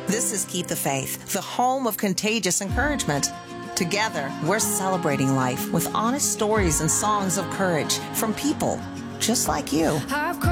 This is Keep the Faith, the home of contagious encouragement. Together, we're celebrating life with honest stories and songs of courage from people just like you.